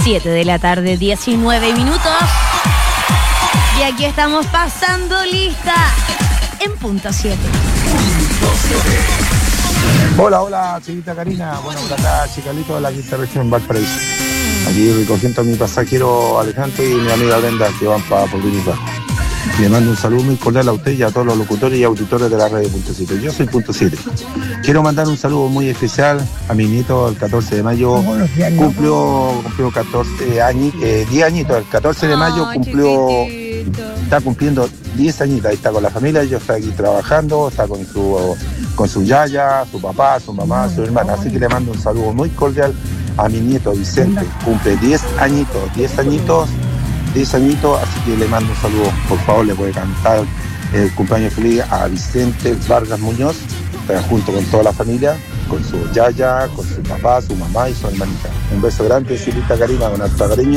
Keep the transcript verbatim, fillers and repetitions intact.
siete de la tarde, diecinueve minutos. Y aquí estamos pasando lista en punto siete. Hola, hola, chiquita Karina. Bueno, por acá, Chicalito de la quinta región en Valparaíso. Aquí recogiendo a mi pasajero Alejandro y mi amiga Brenda que van para Polínica. Le mando un saludo muy cordial a usted y a todos los locutores y auditores de la red de Punto siete. Yo soy Punto siete. Quiero mandar un saludo muy especial a mi nieto el catorce de mayo. Cumplió, cumplió catorce años, eh, diez añitos. El catorce de mayo cumplió, está cumpliendo diez añitos. Ahí está con la familia, yo está aquí trabajando, está con su, con su yaya, su papá, su mamá, su hermana. Así que le mando un saludo muy cordial a mi nieto Vicente. Cumple diez añitos, diez añitos. diez añitos, así que le mando un saludo. Por favor, le puede cantar el cumpleaños feliz a Vicente Vargas Muñoz, junto con toda la familia, con su yaya, con su papá, su mamá y su hermanita. Un beso grande, Silita Karina, con alto cariño.